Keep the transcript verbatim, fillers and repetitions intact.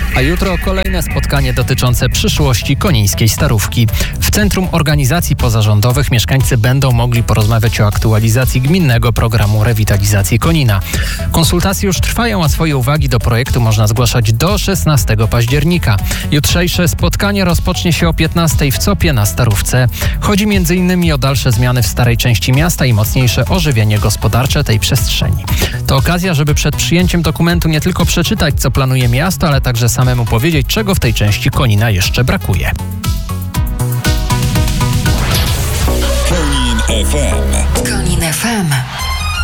A jutro kolejne spotkanie dotyczące przyszłości konińskiej Starówki. W Centrum Organizacji Pozarządowych mieszkańcy będą mogli porozmawiać o aktualizacji gminnego programu rewitalizacji Konina. Konsultacje już trwają, a swoje uwagi do projektu można zgłaszać do szesnastego października. Jutrzejsze spotkanie rozpocznie się o piętnastej w Copie na Starówce. Chodzi między innymi o dalsze zmiany w starej części miasta i mocniejsze ożywienie gospodarcze tej przestrzeni. To okazja, żeby przed przyjęciem dokumentu nie tylko przeczytać, co planuje miasto, ale także samemu powiedzieć, czego w tej części Konina jeszcze brakuje. Konin F M. Konin F M.